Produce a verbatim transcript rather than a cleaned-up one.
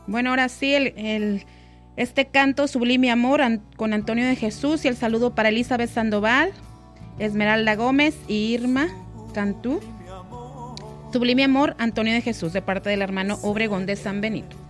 Bueno, ahora sí, el, el, este canto Sublime Amor an, con Antonio de Jesús, y el saludo para Elizabeth Sandoval, Esmeralda Gómez y Irma Cantú. Sublime Amor, Antonio de Jesús, de parte del hermano Obregón de San Benito.